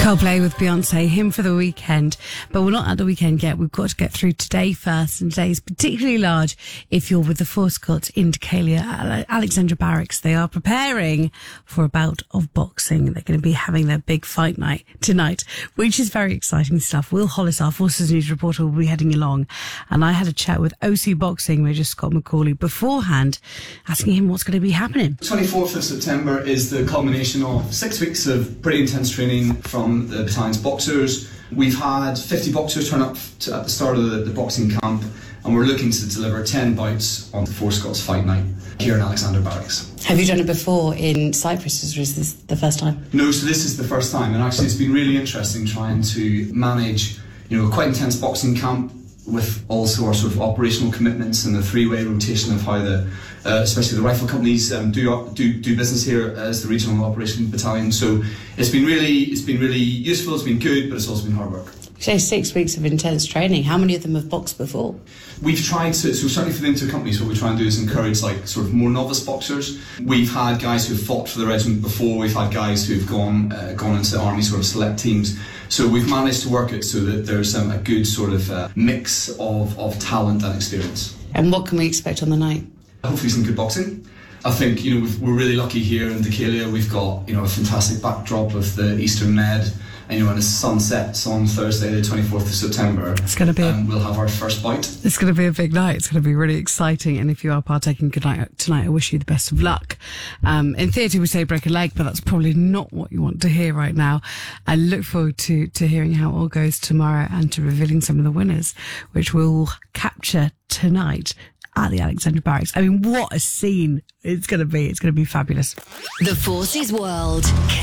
Coldplay with Beyonce, him for the weekend. But we're not at the weekend yet. We've got to get through today first. And today is particularly large if you're with the Forscotts in Decalia at Alexandra Barracks. They are preparing for a bout of boxing. They're going to be having their big fight night tonight, which is very exciting stuff. Will Hollis, our Forces News reporter, will be heading along. And I had a chat with OC Boxing Major Scott McCauley beforehand, asking him what's going to be happening. 24th of September is the culmination of 6 weeks of pretty intense training from the battalion's boxers. We've had 50 boxers turn up at the start of the boxing camp, and we're looking to deliver 10 bouts on the Forscotts fight night here in Alexandra Barracks. Have you done it before in Cyprus, or is this the first time? No, so this is the first time, and actually it's been really interesting trying to manage, a quite intense boxing camp with also our sort of operational commitments and the three-way rotation of how especially the rifle companies do business here as the regional operation battalion. So it's been really useful. It's been good, but it's also been hard work. You say 6 weeks of intense training. How many of them have boxed before? We've tried to, so certainly for the inter companies, what we try and do is encourage sort of more novice boxers. We've had guys who've fought for the regiment before. We've had guys who've gone into army sort of select teams. So we've managed to work it so that there's a good sort of mix of talent and experience. And what can we expect on the night? Hopefully some good boxing. I think we're really lucky here in Decalia. We've got a fantastic backdrop with the Eastern Med, and when the sun sets on Thursday, the 24th of September, it's going to be we'll have our first fight. It's going to be a big night. It's going to be really exciting. And if you are partaking tonight, I wish you the best of luck. In theatre, we say break a leg, but that's probably not what you want to hear right now. I look forward to hearing how it all goes tomorrow and to revealing some of the winners, which we'll capture tonight at the Alexandra Barracks. I mean, what a scene it's going to be. It's going to be fabulous. The Forces World.